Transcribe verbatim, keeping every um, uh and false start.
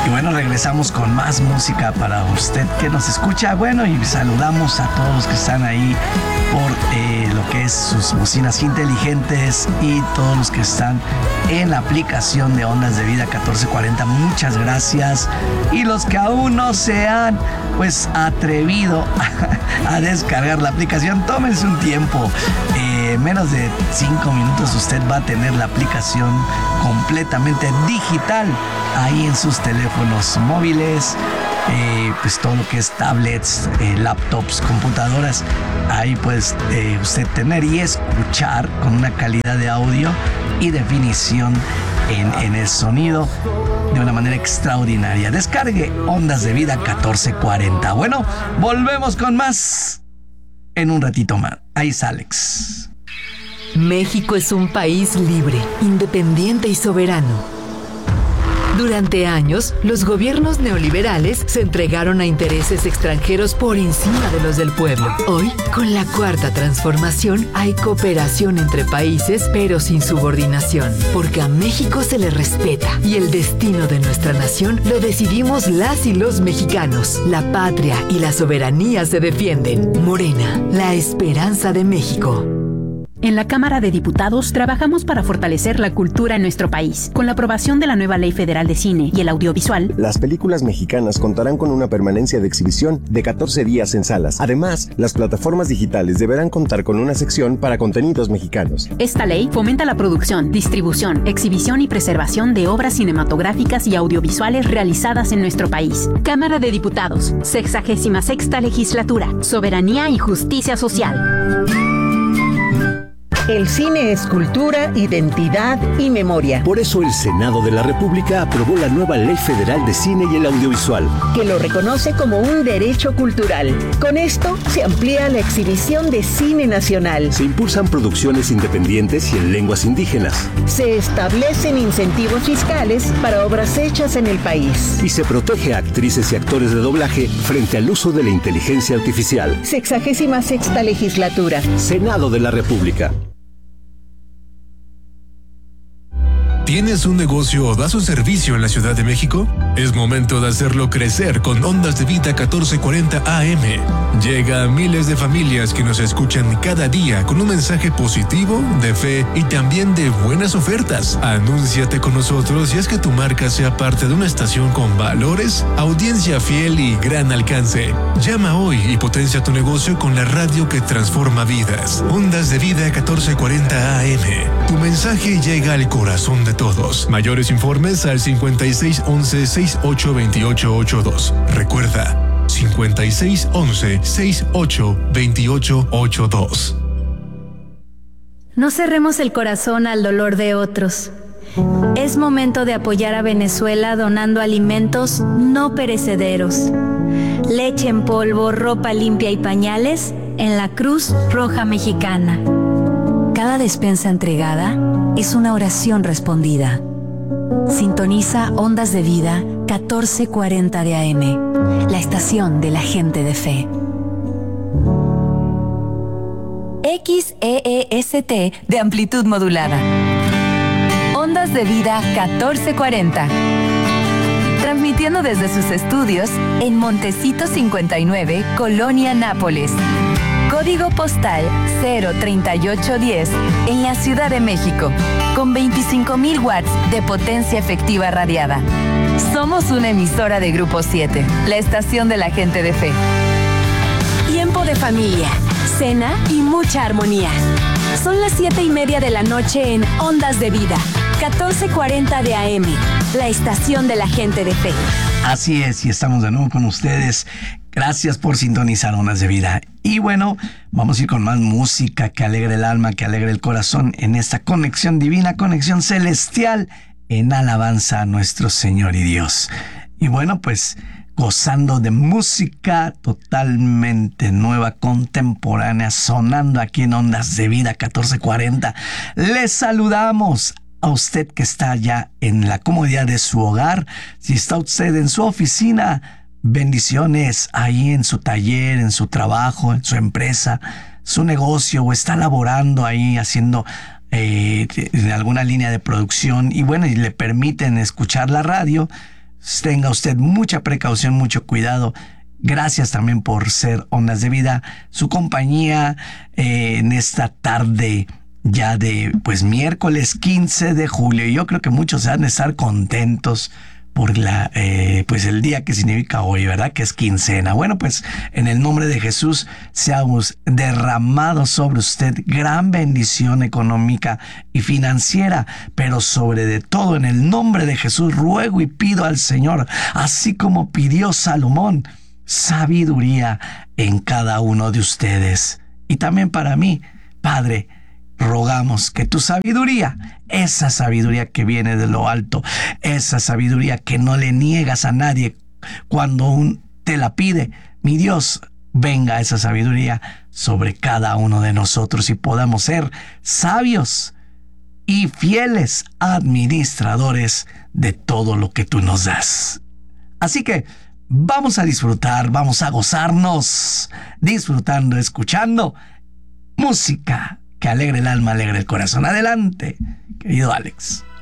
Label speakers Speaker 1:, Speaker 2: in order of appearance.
Speaker 1: Y bueno, regresamos con más música para usted que nos escucha. Bueno, y saludamos a todos los que están ahí por eh, lo que es sus bocinas inteligentes y todos los que están en la aplicación de Ondas de Vida catorce cuarenta. Muchas gracias. Y los que aún no se han pues atrevido a, a descargar la aplicación, tómense un tiempo. Eh, menos de cinco minutos usted va a tener la aplicación completamente digital ahí en sus teléfonos móviles, eh, pues todo lo que es tablets, eh, laptops, computadoras. Ahí puedes eh, usted tener y escuchar con una calidad de audio y definición en, en el sonido de una manera extraordinaria. Descargue Ondas de Vida catorce cuarenta. Bueno, volvemos con más en un ratito más. Ahí está Alex.
Speaker 2: México es un país libre, independiente y soberano. Durante años, los gobiernos neoliberales se entregaron a intereses extranjeros por encima de los del pueblo. Hoy, con la Cuarta Transformación, hay cooperación entre países, pero sin subordinación, porque a México se le respeta y el destino de nuestra nación lo decidimos las y los mexicanos. La patria y la soberanía se defienden. Morena, la esperanza de México.
Speaker 3: En la Cámara de Diputados trabajamos para fortalecer la cultura en nuestro país. Con la aprobación de la nueva Ley Federal de Cine y el Audiovisual,
Speaker 4: las películas mexicanas contarán con una permanencia de exhibición de catorce días en salas. Además, las plataformas digitales deberán contar con una sección para contenidos mexicanos.
Speaker 3: Esta ley fomenta la producción, distribución, exhibición y preservación de obras cinematográficas y audiovisuales realizadas en nuestro país. Cámara de Diputados, sexagésima sexta legislatura, soberanía y justicia social.
Speaker 5: El cine es cultura, identidad y memoria.
Speaker 6: Por eso el Senado de la República aprobó la nueva Ley Federal de Cine y el Audiovisual,
Speaker 5: que lo reconoce como un derecho cultural. Con esto se amplía la exhibición de cine nacional.
Speaker 6: Se impulsan producciones independientes y en lenguas indígenas.
Speaker 5: Se establecen incentivos fiscales para obras hechas en el país.
Speaker 6: Y se protege a actrices y actores de doblaje frente al uso de la inteligencia artificial.
Speaker 5: Sexagésima sexta legislatura.
Speaker 6: Senado de la República.
Speaker 7: ¿Tienes un negocio o das un servicio en la Ciudad de México? Es momento de hacerlo crecer con Ondas de Vida catorce cuarenta A M. Llega a miles de familias que nos escuchan cada día con un mensaje positivo, de fe y también de buenas ofertas. Anúnciate con nosotros y haz que tu marca sea parte de una estación con valores, audiencia fiel y gran alcance. Llama hoy y potencia tu negocio con la radio que transforma vidas. Ondas de Vida catorce cuarenta A M. Tu mensaje llega al corazón de todos. Mayores informes al cincuenta y seis once sesenta y ocho veintiocho ochenta y dos. Recuerda, cincuenta y seis once sesenta y ocho veintiocho ochenta y dos.
Speaker 8: No cerremos el corazón al dolor de otros. Es momento de apoyar a Venezuela donando alimentos no perecederos. Leche en polvo, ropa limpia y pañales en la Cruz Roja Mexicana. Cada despensa entregada es una oración respondida. Sintoniza Ondas de Vida catorce cuarenta de A M, la estación de la gente de fe.
Speaker 2: X E E S T de amplitud modulada. Ondas de Vida catorce cuarenta. Transmitiendo desde sus estudios en Montecito cincuenta y nueve, Colonia Nápoles. Código postal cero treinta y ocho diez en la Ciudad de México, con veinticinco mil watts de potencia efectiva radiada. Somos una emisora de Grupo siete, la estación de la gente de fe.
Speaker 9: Tiempo de familia, cena y mucha armonía. Son las siete y media de la noche en Ondas de Vida, catorce cuarenta de A M, la estación de la gente de fe.
Speaker 1: Así es, y estamos de nuevo con ustedes. Gracias por sintonizar Ondas de Vida. Y bueno, vamos a ir con más música que alegre el alma, que alegre el corazón en esta conexión divina, conexión celestial en alabanza a nuestro Señor y Dios. Y bueno, pues gozando de música totalmente nueva, contemporánea, sonando aquí en Ondas de Vida catorce cuarenta. Les saludamos a usted que está ya en la comodidad de su hogar. Si está usted en su oficina, bendiciones ahí en su taller, en su trabajo, en su empresa, su negocio, o está laborando ahí haciendo eh, alguna línea de producción y bueno, y le permiten escuchar la radio. tenga usted mucha precaución, mucho cuidado. Gracias también por ser Ondas de Vida, su compañía eh, en esta tarde ya de pues miércoles quince de julio. Y yo creo que muchos van a estar contentos por la eh, pues el día que significa hoy, ¿verdad? Que es quincena. Bueno, pues en el nombre de Jesús seamos derramados sobre usted gran bendición económica y financiera, pero sobre de todo en el nombre de Jesús ruego y pido al Señor, así como pidió Salomón, sabiduría en cada uno de ustedes. Y también para mí, Padre, rogamos que tu sabiduría, esa sabiduría que viene de lo alto, esa sabiduría que no le niegas a nadie cuando un te la pide, mi Dios, venga esa sabiduría sobre cada uno de nosotros y podamos ser sabios y fieles administradores de todo lo que tú nos das. Así que vamos a disfrutar, vamos a gozarnos, disfrutando, escuchando música que alegre el alma, alegre el corazón. Adelante, querido Alex.